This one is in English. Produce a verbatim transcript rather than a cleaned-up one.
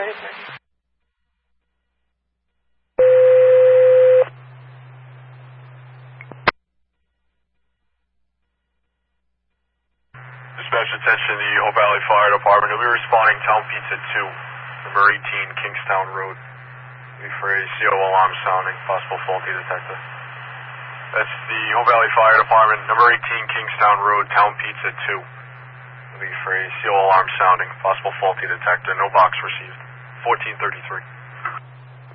thirty-three. Dispatch attention, the Hope Valley Fire Department. We'll be responding Town Pizza two, number eighteen, Kingstown Road. We'll be for a C O alarm sounding, possible faulty detector. That's the Hope Valley Fire Department, number eighteen, Kingstown Road, Town Pizza two. We'll be for a C O alarm sounding, possible faulty detector. No box received. fourteen thirty-three.